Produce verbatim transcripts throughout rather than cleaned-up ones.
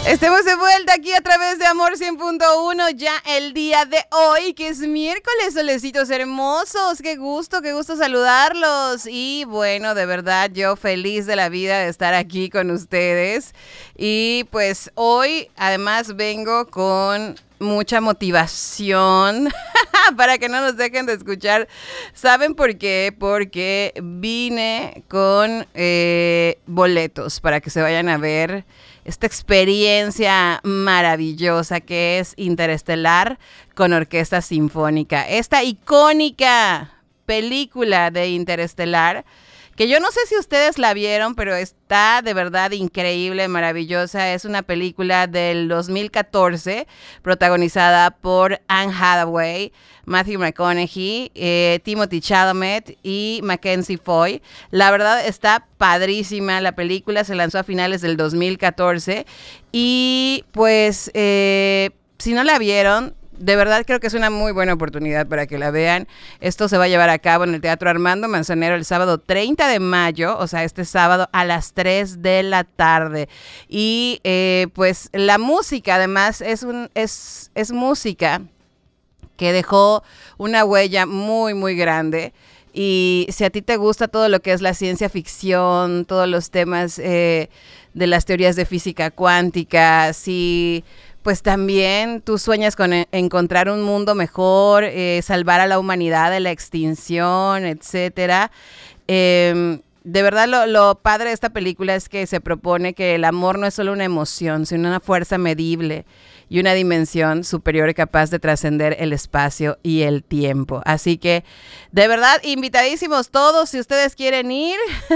Estemos de vuelta aquí a través de Amor cien punto uno ya el día de hoy, que es miércoles, solecitos hermosos. Qué gusto, qué gusto saludarlos. Y bueno, de verdad yo feliz de la vida de estar aquí con ustedes. Y pues hoy además vengo con mucha motivación para que no nos dejen de escuchar. ¿Saben por qué? Porque vine con eh, boletos para que se vayan a ver esta experiencia maravillosa que es Interestelar con Orquesta Sinfónica. Esta icónica película de Interestelar, que yo no sé si ustedes la vieron, pero está de verdad increíble, maravillosa. Es una película del dos mil catorce, protagonizada por Anne Hathaway, Matthew McConaughey, eh, Timothée Chalamet y Mackenzie Foy. La verdad está padrísima. La película se lanzó a finales del dos mil catorce y pues eh, si no la vieron, de verdad creo que es una muy buena oportunidad para que la vean. Esto se va a llevar a cabo en el Teatro Armando Manzanero el sábado treinta de mayo, o sea, este sábado a las tres de la tarde. Y eh, pues la música, además, es, un, es, es música que dejó una huella muy, muy grande. Y si a ti te gusta todo lo que es la ciencia ficción, todos los temas eh, de las teorías de física cuántica, si pues también tú sueñas con e- encontrar un mundo mejor, eh, salvar a la humanidad de la extinción, etcétera. Eh, de verdad lo, lo padre de esta película es que se propone que el amor no es solo una emoción, sino una fuerza medible y una dimensión superior capaz de trascender el espacio y el tiempo. Así que, de verdad, invitadísimos todos, si ustedes quieren ir.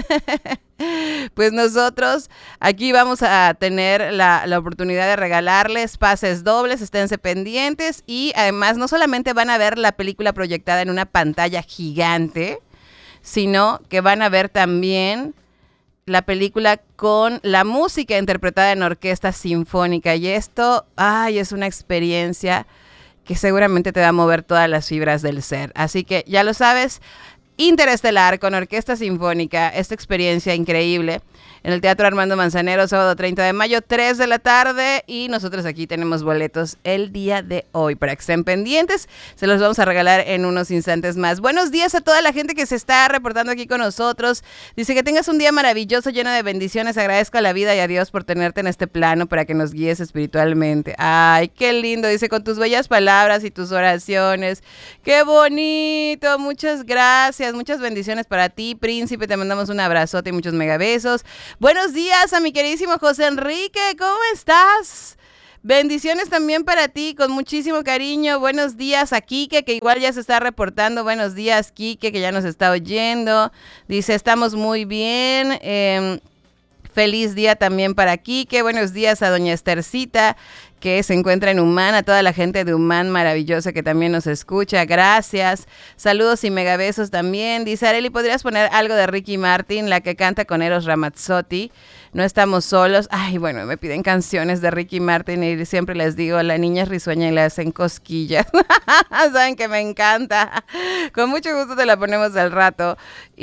Pues nosotros aquí vamos a tener la, la oportunidad de regalarles pases dobles, esténse pendientes. Y además no solamente van a ver la película proyectada en una pantalla gigante, sino que van a ver también la película con la música interpretada en orquesta sinfónica. Y esto, ay, es una experiencia que seguramente te va a mover todas las fibras del ser. Así que ya lo sabes, Interestelar con Orquesta Sinfónica, esta experiencia increíble en el Teatro Armando Manzanero, sábado treinta de mayo, tres de la tarde, y nosotros aquí tenemos boletos el día de hoy para que estén pendientes. Se los vamos a regalar en unos instantes más. Buenos días a toda la gente que se está reportando aquí con nosotros. Dice que tengas un día maravilloso, lleno de bendiciones. Agradezco a la vida y a Dios por tenerte en este plano para que nos guíes espiritualmente. Ay, qué lindo. Dice, con tus bellas palabras y tus oraciones. Qué bonito. Muchas gracias. Muchas bendiciones para ti, príncipe. Te mandamos un abrazote y muchos megabesos. Buenos días a mi queridísimo José Enrique, ¿cómo estás? Bendiciones también para ti, con muchísimo cariño. Buenos días a Quique, que igual ya se está reportando. Buenos días, Quique, que ya nos está oyendo. Dice, estamos muy bien. Eh, feliz día también para Quique. Buenos días a doña Estercita, que se encuentra en Humán, a toda la gente de Humán maravillosa que también nos escucha, gracias. Saludos y megabesos también. Dice, Arely, ¿podrías poner algo de Ricky Martin, la que canta con Eros Ramazzotti? No estamos solos. Ay, bueno, me piden canciones de Ricky Martin y siempre les digo, la niña es risueña y le hacen cosquillas. Saben que me encanta. Con mucho gusto te la ponemos al rato.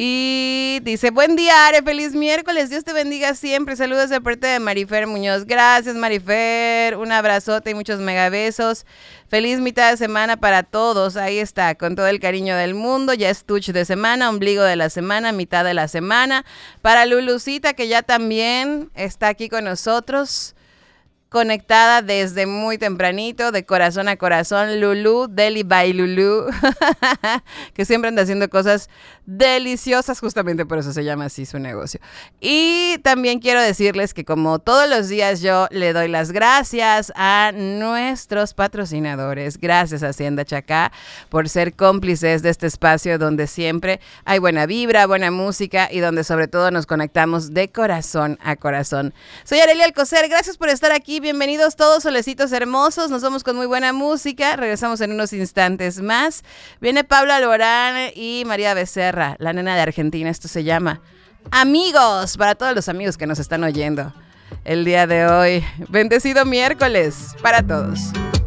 Y dice, buen día, Are, feliz miércoles, Dios te bendiga siempre. Saludos de parte de Marifer Muñoz. Gracias, Marifer. Un abrazote y muchos megabesos. Feliz mitad de semana para todos. Ahí está, con todo el cariño del mundo. Ya es touch de semana, ombligo de la semana, mitad de la semana. Para Lulucita, que ya también está aquí con nosotros, conectada desde muy tempranito, de corazón a corazón. Lulu, Deli by Lulu, que siempre anda haciendo cosas deliciosas, justamente por eso se llama así su negocio. Y también quiero decirles que como todos los días yo le doy las gracias a nuestros patrocinadores. Gracias, Hacienda Chacá, por ser cómplices de este espacio donde siempre hay buena vibra, buena música y donde sobre todo nos conectamos de corazón a corazón. Soy Arely Alcocer, gracias por estar aquí. Bienvenidos todos, solecitos hermosos. Nos vamos con muy buena música. Regresamos en unos instantes más. Viene Pablo Alborán y María Becerra, la nena de Argentina. Esto se llama Amigos, para todos los amigos que nos están oyendo el día de hoy. Bendecido miércoles para todos.